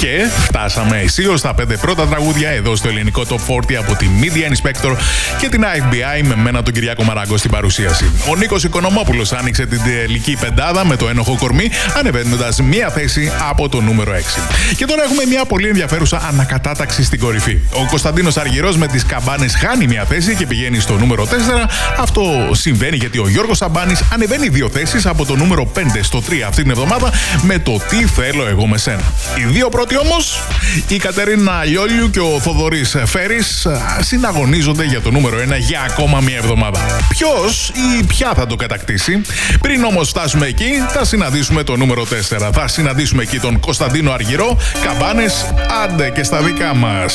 Και φτάσαμε αισίως στα 5 πρώτα τραγούδια εδώ στο ελληνικό Top 40 από τη Media Inspector και την IFBI με μένα τον Κυριάκο Μαραγκό στην παρουσίαση. Ο Νίκος Οικονομόπουλος άνοιξε την τελική πεντάδα με το ένοχο κορμί, ανεβαίνοντας μία θέση από το νούμερο 6. Και τώρα έχουμε μία πολύ ενδιαφέρουσα ανακατάταξη στην κορυφή. Ο Κωνσταντίνος Αργυρός με τις Καμπάνες χάνει μία θέση και πηγαίνει στο νούμερο 4. Αυτό συμβαίνει γιατί ο Γιώργος Σαμπάνης ανεβαίνει 2 θέσεις από το νούμερο 5 στο 3 αυτή την εβδομάδα με το Τι θέλω εγώ με σένα. Οι δύο πρώτοι όμως, η Κατερίνα Λιόλιου και ο Θοδωρής Φέρης, συναγωνίζονται για το νούμερο 1 για ακόμα μία εβδομάδα. Ποιος ή ποια θα το κατακτήσει? Πριν όμως φτάσουμε εκεί, θα συναντήσουμε το νούμερο 4. Θα συναντήσουμε εκεί τον Κωνσταντίνο Αργυρό. Καμπάνες, άντε και στα δικά μας.